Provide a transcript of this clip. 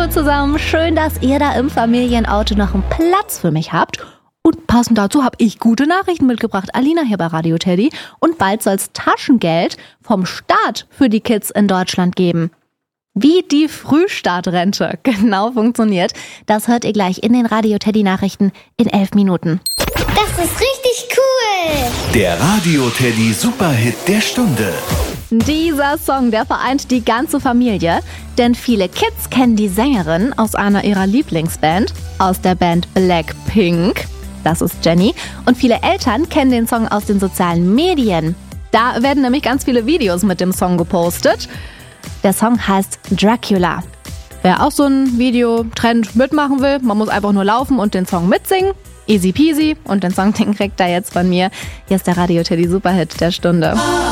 Hallo zusammen, schön, dass ihr da im Familienauto noch einen Platz für mich habt. Und passend dazu habe ich gute Nachrichten mitgebracht. Alina hier bei Radio Teddy. Und bald soll es Taschengeld vom Staat für die Kids in Deutschland geben. Wie die Frühstartrente genau funktioniert, das hört ihr gleich in den Radio Teddy Nachrichten in 11 Minuten. Das ist richtig cool! Der Radio Teddy Superhit der Stunde. Dieser Song, der vereint die ganze Familie, denn viele Kids kennen die Sängerin aus einer ihrer Lieblingsband, aus der Band Blackpink. Das ist Jennie. Und viele Eltern kennen den Song aus den sozialen Medien. Da werden nämlich ganz viele Videos mit dem Song gepostet. Der Song heißt Dracula. Wer auch so einen Videotrend mitmachen will, man muss einfach nur laufen und den Song mitsingen. Easy peasy. Und den Song, den kriegt er jetzt von mir. Hier ist der Radio Teddy Superhit der Stunde.